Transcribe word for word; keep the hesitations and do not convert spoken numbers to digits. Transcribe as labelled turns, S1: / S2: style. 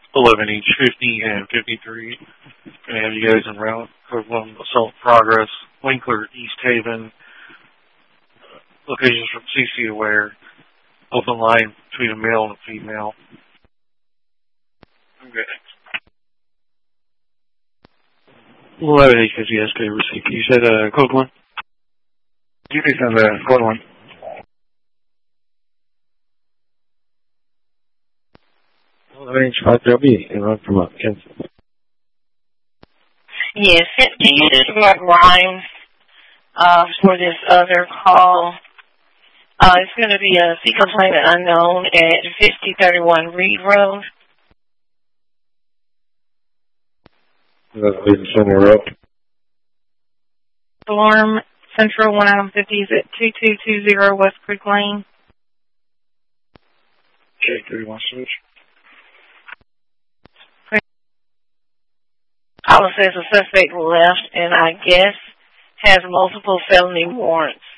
S1: eleven each, fifty and fifty-three. Gonna have you guys in route. Copeland, Assault Progress, Winkler, East Haven. Locations from C C aware. Open line between a male and a female. Okay. eleven H fifty S K received. You said uh, code one?
S2: You can send the code one.
S1: eleven H five W and run from up. Kansas.
S3: Yes, do you just want Rhymes uh, for this other call? Uh, it's going to be a C complainant unknown at fifty thirty-one Reed Road.
S1: That's leaving somewhere up.
S3: Storm Central one item fifty is at two two two zero West Creek Lane.
S1: Okay, thirty-one switch.
S3: All it says a suspect left and I guess has multiple felony warrants.